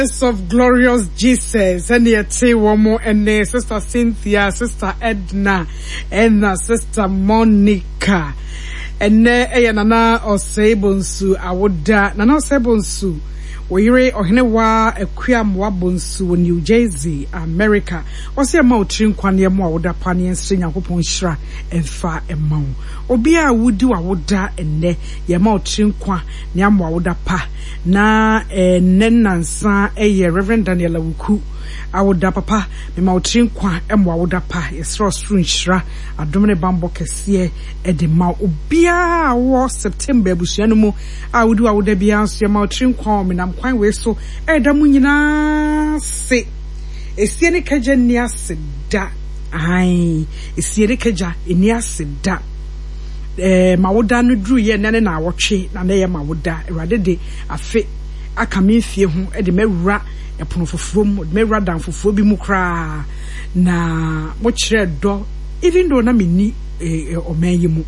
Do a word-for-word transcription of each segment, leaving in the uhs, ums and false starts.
Of glorious Jesus, and yet say one more, and Sister Cynthia, Sister Edna, and uh, Sister Monica, and uh, Nana or Sabonsu, I would uh, Nana Sabonsu. Were or Hinewa, a Quiam Wabonsu, New Jersey, America. Was your mouth trim quania more with a panny and string up upon shra and far and mount. Obia would do a wood da and ne, your mouth trim qua, Niamwa would a pa. Na eh nenansa eh Reverend Daniel Awuku awoda papa me ma otrin kwa emwa awoda pa yesro strunhira adomne bambo kese e de ma obia wo September abusuano mu awodu awoda bia so ma otrin kwa me nam kwan we so e da mu nyina se esie ne kaja ni ase da ai esie ne kaja ni ase da eh mawoda no dru ye nane na awotwe na na ye mawoda erade de afe aka me fie ho e de mewura epono fofom de mewura dan fofo bi mu kra na mo kire do even though na me ni eh omanyi mu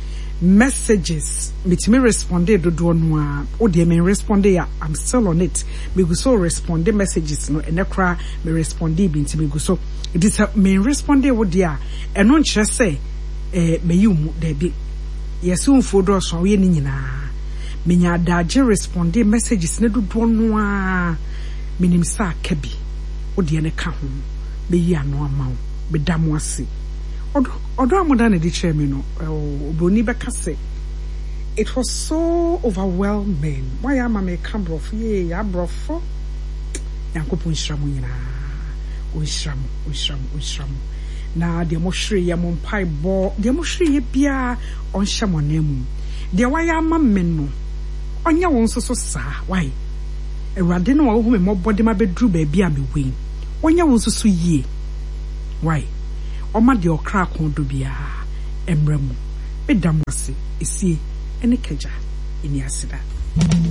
messages me responded do do no a o de me respond ya I'm still on it me go so respond messages no e kra me respond bi nti me go so it is me respond wo de a e no nkire say eh me yimu da bi yesu mfodo so we ni nyina menya daje respond messages ne dodo no a minim sa kabi o de ne ka ho be yi ano amawo be damo ase odo odo amoda na di chere me no oboni be ka se it was so overwhelming why am I come brof ye ya brofo yankopon hiramu nyina o hiramu o hiramu o hiramu na de mo hwere ye mo mpai bo de mo hwere ye bia on hyamonemu de waya ama men no onya won so so sa why ewrade no wo me mo body ma bedru ba bia me wen onya won so so yie why o ma de okra kon do bia emramu bedam wase esie ene kaja eni asida